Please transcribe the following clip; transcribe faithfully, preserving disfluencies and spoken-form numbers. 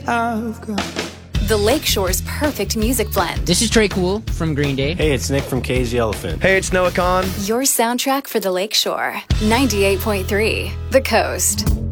I've got. The Lakeshore's perfect music blend. This is Trey Cool from Green Day. Hey, it's Nick from Cage the Elephant. Hey, it's Noah Khan. Your soundtrack for the Lakeshore. ninety-eight point three, The Coast.